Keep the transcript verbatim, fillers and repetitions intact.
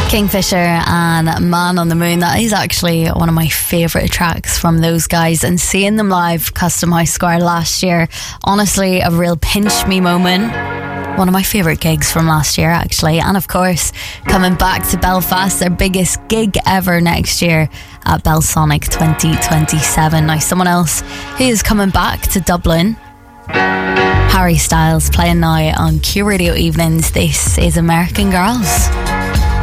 Kingfisher and Man on the Moon. That is actually one of my favourite tracks from those guys, and seeing them live Custom House Square last year, honestly a real pinch me moment. One of my favourite gigs from last year actually. And of course coming back to Belfast, their biggest gig ever next year at Belsonic twenty twenty-seven. Now someone else who is coming back to Dublin, Harry Styles, playing now on Q Radio Evenings. This is American Girls.